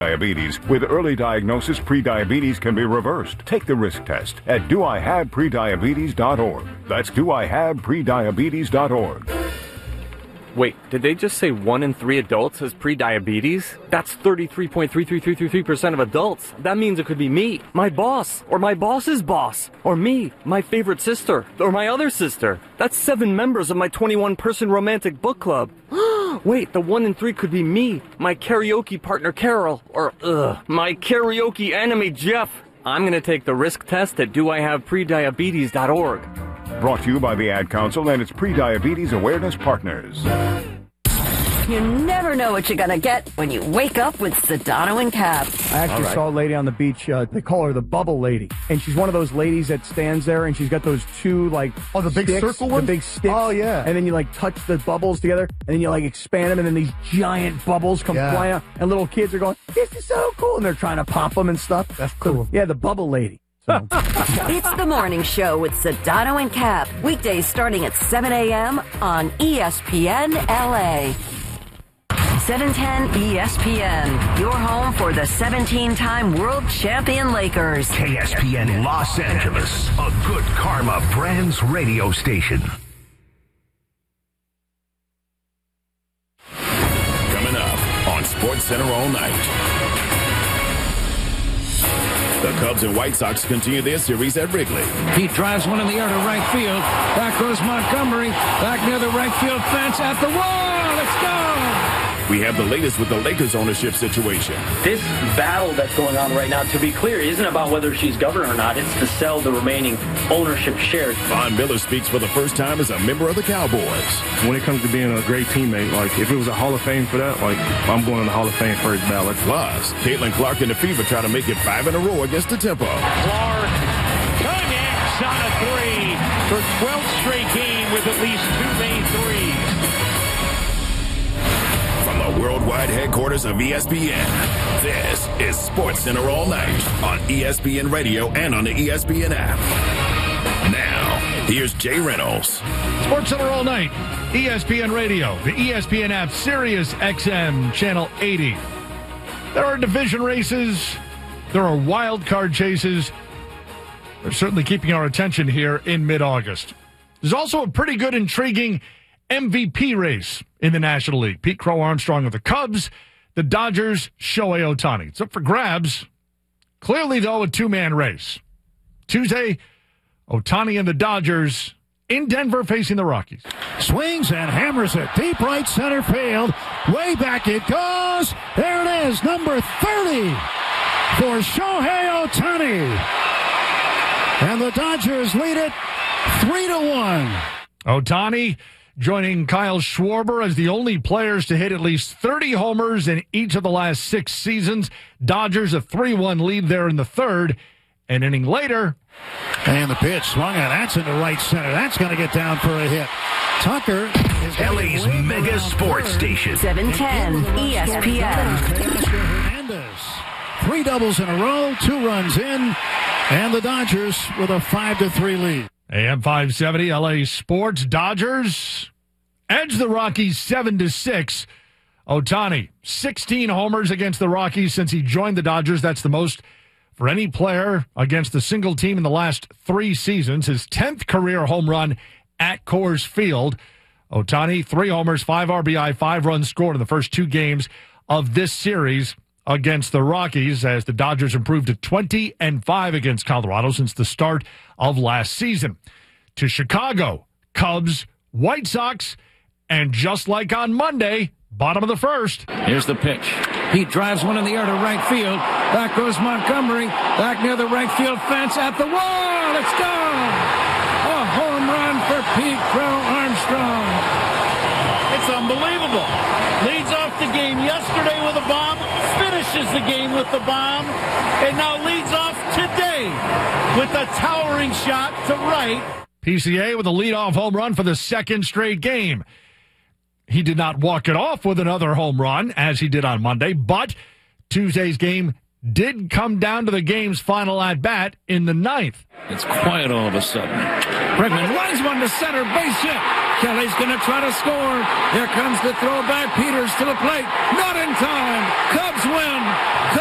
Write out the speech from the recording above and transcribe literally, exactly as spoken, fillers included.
Diabetes. With early diagnosis, prediabetes can be reversed. Take the risk test at do I have prediabetes dot org. That's do I have prediabetes dot org. Wait, did they just say one in three adults has prediabetes? That's thirty-three point three three three three three percent of adults. That means it could be me, my boss, or my boss's boss, or me, my favorite sister, or my other sister. That's seven members of my twenty-one person romantic book club. Wait, the one in three could be me, my karaoke partner Carol, or ugh, my karaoke enemy Jeff. I'm gonna take the risk test at do I have prediabetes dot org. Brought to you by the Ad Council and its Prediabetes Awareness Partners. You never know what you're going to get when you wake up with Sedano and Cap. I actually right. saw a lady on the beach. Uh, they call her the bubble lady. And she's one of those ladies that stands there and she's got those two, like, oh, the big sticks, circle ones? The big sticks. Oh, yeah. And then you, like, touch the bubbles together and then you, like, expand them and then these giant bubbles come yeah. flying out. And little kids are going, this is so cool. And they're trying to pop them and stuff. That's cool. So, yeah, the bubble lady. So. It's the morning show with Sedano and Cap. Weekdays starting at seven a.m. on E S P N L A. seven ten E S P N, your home for the seventeen-time world champion Lakers. K S P N Los Angeles, a Good Karma Brands radio station. Coming up on SportsCenter all night. The Cubs and White Sox continue their series at Wrigley. He drives one in the air to right field. Back goes Montgomery. Back near the right field fence at the wall. Let's go! We have the latest with the Lakers ownership situation. This battle that's going on right now, to be clear, isn't about whether she's governor or not. It's to sell the remaining ownership shares. Von Miller speaks for the first time as a member of the Cowboys. When it comes to being a great teammate, like if it was a Hall of Fame for that, like I'm going on the Hall of Fame first ballot. Plus, Caitlin Clark and the Fever try to make it five in a row against the Tempo. Clark connects on a three for twelfth straight game with at least two main threes. From the worldwide headquarters of E S P N, this is SportsCenter all night on E S P N Radio and on the E S P N app. Now, here's Jay Reynolds. SportsCenter all night, E S P N Radio, the E S P N app, Sirius X M, channel eighty. There are division races. There are wild card chases. They're certainly keeping our attention here in mid-August. There's also a pretty good, intriguing M V P race in the National League. Pete Crow Armstrong of the Cubs, the Dodgers, Shohei Ohtani. It's up for grabs. Clearly, though, a two-man race. Tuesday, Ohtani and the Dodgers in Denver facing the Rockies. Swings and hammers it deep right center field. Way back it goes. There it is, number thirty for Shohei Ohtani. And the Dodgers lead it three to one. Ohtani joining Kyle Schwarber as the only players to hit at least thirty homers in each of the last six seasons. Dodgers a three one lead there in the third. An inning later. And the pitch swung on. That's into right center. That's going to get down for a hit. Tucker is L A's mega sports station. seven ten E S P N. Hernandez. Three doubles in a row. Two runs in. And the Dodgers with a five to three lead. A M five seventy, L A Sports. Dodgers edge the Rockies seven to six. Ohtani, sixteen homers against the Rockies since he joined the Dodgers. That's the most for any player against a single team in the last three seasons. His tenth career home run at Coors Field. Ohtani, three homers, five R B I, five runs scored in the first two games of this series against the Rockies, as the Dodgers improved to twenty and five against Colorado since the start of last season. To Chicago, Cubs, White Sox, and just like on Monday, bottom of the first. Here's the pitch. He drives one in the air to right field. Back goes Montgomery. Back near the right field fence at the wall. Let's go! A home run for Pete Crow Armstrong. It's unbelievable. Leads off the game yesterday with a bomb, finishes the game with the bomb, and now leads off today with a towering shot to right. P C A with a leadoff home run for the second straight game. He did not walk it off with another home run, as he did on Monday, but Tuesday's game did come down to the game's final at-bat in the ninth. It's quiet all of a sudden. Bregman lines one to center, base hit. Kelly's going to try to score. Here comes the throwback. Peters to the plate. Not in time. Cubs win.